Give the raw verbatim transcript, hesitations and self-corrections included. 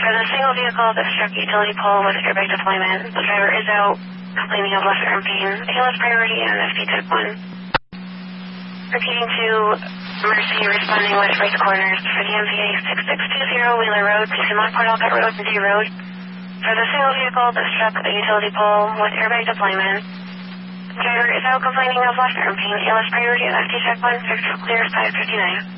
For the single vehicle that struck a utility pole with airbag deployment, the driver is out complaining of left arm pain. A L S priority and F T type one. Repeating to Mercy, responding with right corners for the M V A six six two zero Wheeler Road between Lockport Alcott Road and D Road. For the single vehicle that struck a utility pole with airbag deployment, the driver is out complaining of left arm pain. A L S priority and F T check one, clear five fifty-nine.